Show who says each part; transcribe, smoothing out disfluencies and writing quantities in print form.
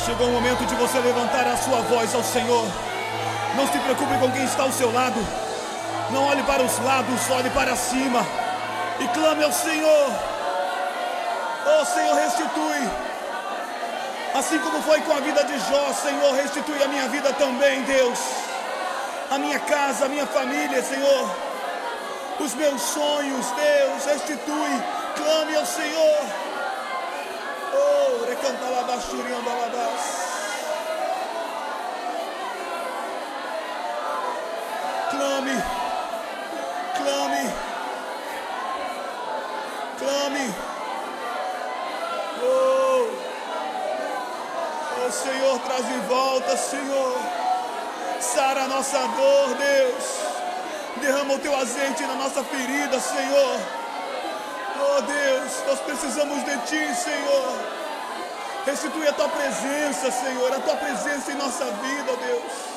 Speaker 1: Chegou o momento de você levantar a sua voz ao Senhor. Não se preocupe com quem está ao seu lado. Não olhe para os lados, olhe para cima e clame ao Senhor. Oh Senhor, restitui. Assim como foi com a vida de Jó, Senhor, restitui a minha vida também, Deus. A minha casa, a minha família, Senhor. Os meus sonhos, Deus, restitui. Clame ao Senhor. Oh, recantalabachuriandalabás. Clame, clame, clame. Oh Senhor, traz de volta, Senhor. Sara a nossa dor, Deus. Derrama o teu azeite na nossa ferida, Senhor. Oh Deus, nós precisamos de ti, Senhor. Restitui a tua presença, Senhor, a tua presença em nossa vida, Deus.